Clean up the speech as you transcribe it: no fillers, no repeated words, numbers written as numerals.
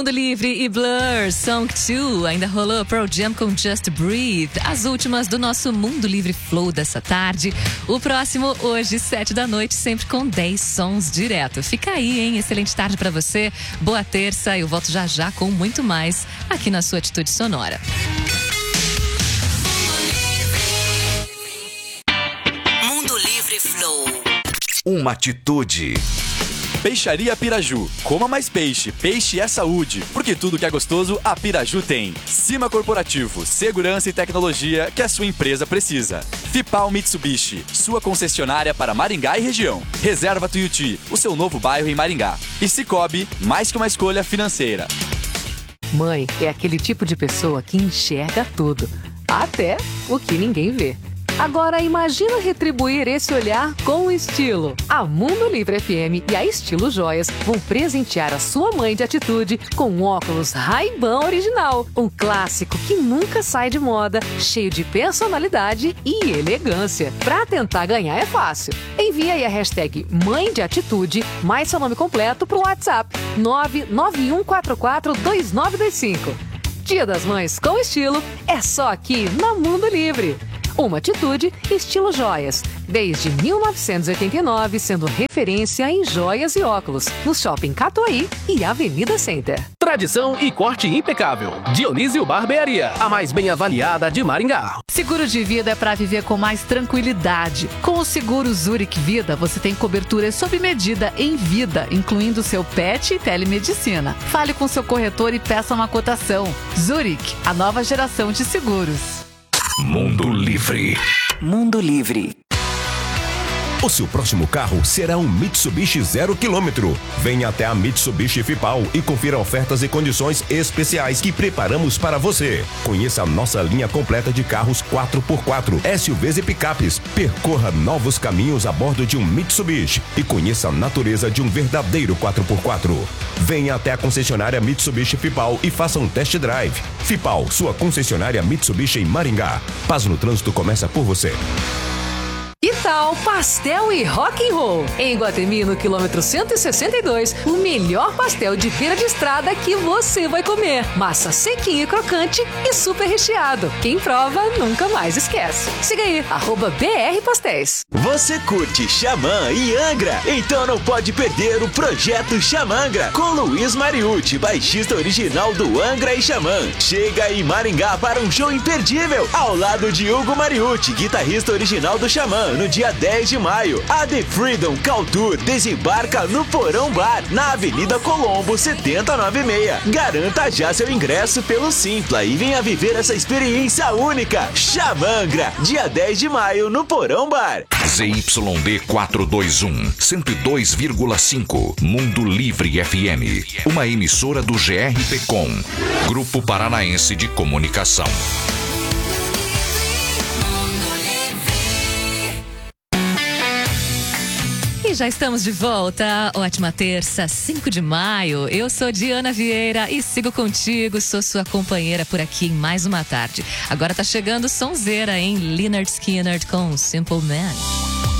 Mundo Livre e Blur, Song 2, ainda rolou Pearl Jam com Just Breathe, as últimas do nosso Mundo Livre Flow dessa tarde. O próximo hoje, 7 da noite, sempre com 10 sons direto. Fica aí, hein? Excelente tarde pra você, boa terça, eu volto já já com muito mais aqui na sua Atitude Sonora. Mundo Livre Flow. Uma atitude. Peixaria Piraju. Coma mais peixe. Peixe é saúde. Porque tudo que é gostoso, a Piraju tem. Cima Corporativo. Segurança e tecnologia que a sua empresa precisa. Fipal Mitsubishi. Sua concessionária para Maringá e região. Reserva Tuiuti. O seu novo bairro em Maringá. E Sicoob. Mais que uma escolha financeira. Mãe é aquele tipo de pessoa que enxerga tudo. Até o que ninguém vê. Agora imagina retribuir esse olhar com estilo. A Mundo Livre FM e a Estilo Joias vão presentear a sua mãe de atitude com um óculos Ray-Ban original. Um clássico que nunca sai de moda, cheio de personalidade e elegância. Pra tentar ganhar é fácil. Envie aí a hashtag Mãe de Atitude mais seu nome completo pro WhatsApp 991442925. Dia das Mães com estilo é só aqui na Mundo Livre. Uma atitude estilo joias, desde 1989 sendo referência em joias e óculos, no Shopping Catuaí e Avenida Center. Tradição e corte impecável. Dionísio Barbearia, a mais bem avaliada de Maringá. Seguro de vida é para viver com mais tranquilidade. Com o seguro Zurich Vida, você tem cobertura sob medida em vida, incluindo seu pet e telemedicina. Fale com seu corretor e peça uma cotação. Zurich, a nova geração de seguros. Mundo Livre. Mundo Livre. O seu próximo carro será um Mitsubishi 0 km. Venha até a Mitsubishi Fipal e confira ofertas e condições especiais que preparamos para você. Conheça a nossa linha completa de carros 4x4, SUVs e picapes. Percorra novos caminhos a bordo de um Mitsubishi e conheça a natureza de um verdadeiro 4x4. Venha até a concessionária Mitsubishi Fipal e faça um test drive. Fipal, sua concessionária Mitsubishi em Maringá. Paz no trânsito começa por você. Que tal pastel e rock and roll? Em Iguatemi, no quilômetro 162, o melhor pastel de feira de estrada que você vai comer. Massa sequinha e crocante e super recheado. Quem prova nunca mais esquece. Siga aí, @BR Pastéis. Você curte Xamã e Angra? Então não pode perder o Projeto Xamangra com Luiz Mariucci, baixista original do Angra e Xamã. Chega em Maringá para um show imperdível ao lado de Hugo Mariucci, guitarrista original do Xamã. No dia 10 de maio, a The Freedom Call Tour desembarca no Porão Bar, na Avenida Colombo 7096. Garanta já seu ingresso pelo Simpla e venha viver essa experiência única. Xamangra, dia 10 de maio no Porão Bar. ZYD 421, 102,5. Mundo Livre FM. Uma emissora do GRPcom, Grupo Paranaense de Comunicação. E já estamos de volta. Ótima terça, 5 de maio. Eu sou Diana Vieira e sigo contigo. Sou sua companheira por aqui em mais uma tarde. Agora tá chegando sonzeira, hein? Lynyrd Skynyrd com Simple Man.